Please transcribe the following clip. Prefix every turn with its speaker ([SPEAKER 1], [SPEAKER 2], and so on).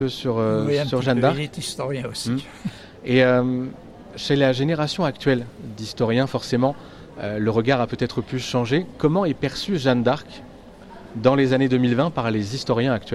[SPEAKER 1] sur,
[SPEAKER 2] Oui, un
[SPEAKER 1] sur
[SPEAKER 2] petit
[SPEAKER 1] Jeanne
[SPEAKER 2] peu.
[SPEAKER 1] d'Arc.
[SPEAKER 2] Il est historien aussi.
[SPEAKER 1] Et chez la génération actuelle d'historiens, forcément, le regard a peut-être pu changer. Comment est perçue Jeanne d'Arc dans les années 2020 par les historiens actuels ?